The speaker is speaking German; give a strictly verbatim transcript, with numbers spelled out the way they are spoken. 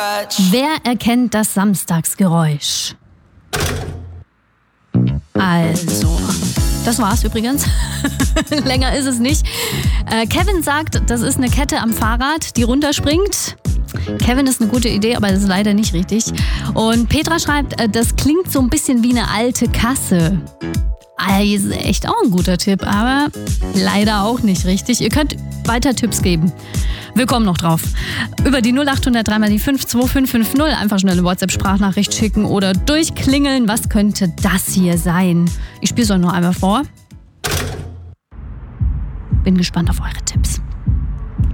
Wer erkennt das Samstagsgeräusch? Also, das war's übrigens. Länger ist es nicht. Äh, Kevin sagt, das ist eine Kette am Fahrrad, die runterspringt. Kevin ist eine gute Idee, aber das ist leider nicht richtig. Und Petra schreibt, äh, das klingt so ein bisschen wie eine alte Kasse. Also echt auch ein guter Tipp, aber leider auch nicht richtig. Ihr könnt weiter Tipps geben. Wir kommen noch drauf. Über die null acht null null drei mal die fünf zwei fünf fünf null einfach schnell eine WhatsApp-Sprachnachricht schicken oder durchklingeln. Was könnte das hier sein? Ich spiele es euch noch einmal vor. Bin gespannt auf eure Tipps.